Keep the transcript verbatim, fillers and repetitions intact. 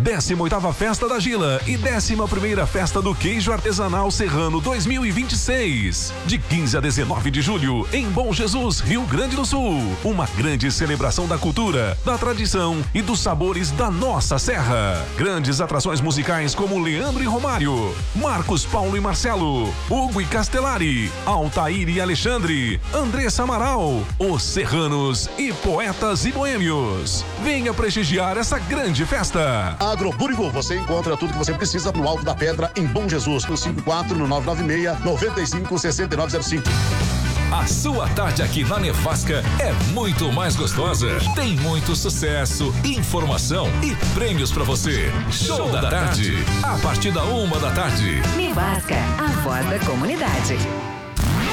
décima oitava Festa da Gila e décima primeira Festa do Queijo Artesanal Serrano dois mil e vinte e seis. De quinze a dezenove de julho, em Bom Jesus, Rio Grande do Sul. Uma grande celebração da cultura, da tradição e dos sabores da nossa serra. Grandes atrações musicais como Leandro e Romário, Marcos, Paulo e Marcelo, Hugo e Castellari, Altair e Alexandre, Andressa Amaral, Os Serranos e Poetas e Boêmios. Venha prestigiar essa grande festa. Agrobúrigo, você encontra tudo que você precisa no Alto da Pedra, em Bom Jesus, no cinco quatro, no nove nove seis, nove cinco, seis nove zero cinco. A sua tarde aqui na Nevasca é muito mais gostosa. Tem muito sucesso, informação e prêmios pra você. Show da tarde, a partir da uma da tarde. Nevasca, a voz da comunidade.